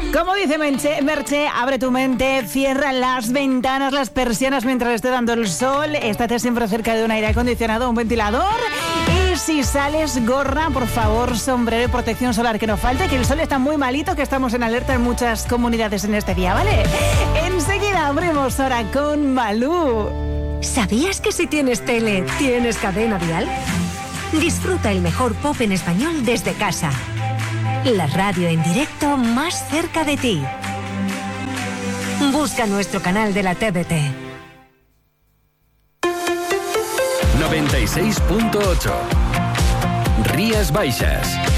Como dice Merche, abre tu mente, cierra las ventanas, las persianas mientras esté dando el sol, estate siempre cerca de un aire acondicionado, un ventilador, y si sales, gorra, por favor, sombrero y protección solar, que no falte, que el sol está muy malito, que estamos en alerta en muchas comunidades en este día, ¿vale? Enseguida abrimos ahora con Malú. ¿Sabías que si tienes tele, tienes cadena dial? Disfruta el mejor pop en español desde casa. La radio en directo más cerca de ti. Busca nuestro canal de la TDT. 96.8 Rías Baixas.